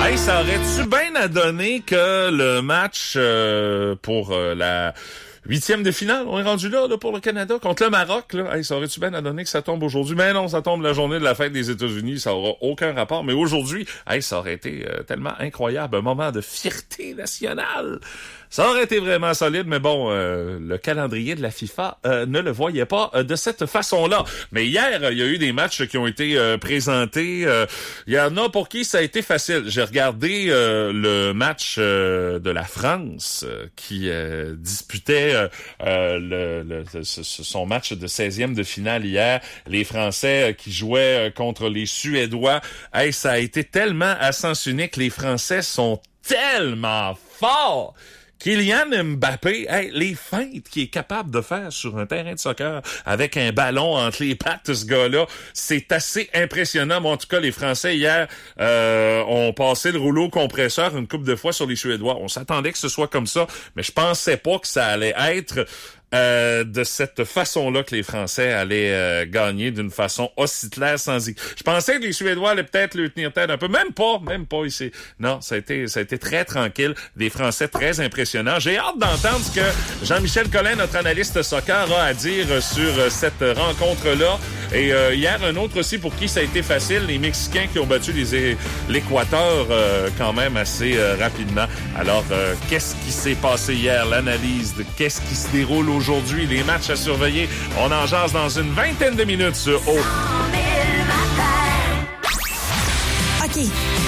Hey, ça aurait-tu bien à donner que le match pour la 8e de finale, on est rendu là pour le Canada contre le Maroc, là. Hey, ça aurait-tu bien à donner que ça tombe aujourd'hui? Mais non, ça tombe la journée de la fête des États-Unis, ça aura aucun rapport. Mais aujourd'hui, hey, ça aurait été tellement incroyable, un moment de fierté nationale. Ça aurait été vraiment solide, mais bon, le calendrier de la FIFA ne le voyait pas de cette façon-là. Mais hier, il y a eu des matchs qui ont été présentés. Il y en a pour qui ça a été facile. J'ai regardé le match de la France qui disputait son match de 16e de finale hier. Les Français qui jouaient contre les Suédois. Hey, ça a été tellement à sens unique. Les Français sont tellement forts. Kylian Mbappé, hey, les feintes qu'il est capable de faire sur un terrain de soccer avec un ballon entre les pattes de ce gars-là, c'est assez impressionnant. Bon, en tout cas, les Français hier ont passé le rouleau compresseur une couple de fois sur les Suédois. On s'attendait que ce soit comme ça, mais je pensais pas que ça allait être de cette façon-là que les Français allaient gagner d'une façon aussi claire sans y... Je pensais que les Suédois allaient peut-être le tenir tête un peu. Même pas ici. Non, ça a été très tranquille. Des Français très impressionnants. J'ai hâte d'entendre ce que Jean-Michel Collin, notre analyste soccer, a à dire sur cette rencontre-là. Et hier, un autre aussi pour qui ça a été facile, les Mexicains qui ont battu l'Équateur quand même assez rapidement. Alors, qu'est-ce qui s'est passé hier? L'analyse de qu'est-ce qui se déroule aujourd'hui, les matchs à surveiller. On en jase dans une vingtaine de minutes sur O. OK,